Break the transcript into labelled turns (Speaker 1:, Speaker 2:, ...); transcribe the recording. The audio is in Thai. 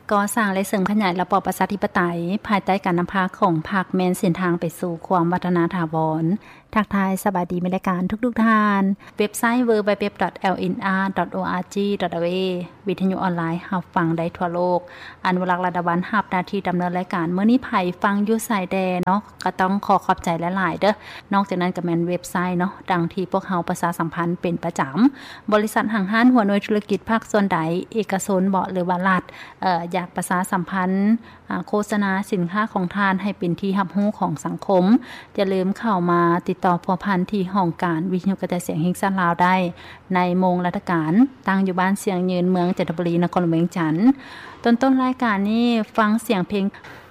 Speaker 1: ก่อสร้างและเสริมขยายระบอบประชาธิปไตยภายใต้การนำพาของพรรคแม่นเส้นทางไปสู่ความวัฒนาถาวรทักทายสบายดีในรายการทุกท่านเว็บไซต์ www.lnr.org.au วิทยุออนไลน์รับฟังได้ทั่วโลกอนุรักษ์ระดับวันรับหน้าที่ดำเนินรายการมื้อนี้ไผฟังอยู่ไสแดเนาะก็ต้องขอขอบใจหลายๆเด้อนอกจากนั้นก็แม่นเว็บไซต์เนาะดังที่พวกเฮาประชาสัมพันธ์เป็นประจำบริษัทห้างห้านหัวหน่วยธุรกิจภาคส่วนใดเอกชนบ่หรือว่ารัฐอยากประชาสัมพันธ์โฆษณาสินค้าของทานให้เป็นที่รับรู้ของสังคมอย่าลืมเข้ามาติดต่อพัวพันที่ห้องการวิทยุกระจายเสียงแห่งชาติลาวได้ในโมงราชการตั้งอยู่บ้านเสียงยืนเมืองจันทบุรีนครหลวงเวียงจันทน์ต้นรายการนี้ฟังเสียงเพลง